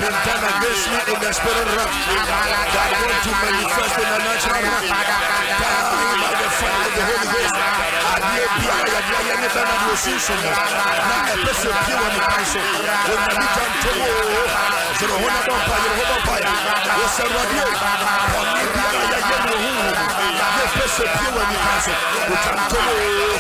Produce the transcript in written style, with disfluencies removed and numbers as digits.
turn against me in the spirit realm. That want to manifest in the natural realm. By the fire of the Holy Ghost. I hear Pia, never know Susan. Now a person pure on the council. When I become Tomo, Jehovah Paya, was a radio. On the Pia, the person pure on the council. We come Tomo.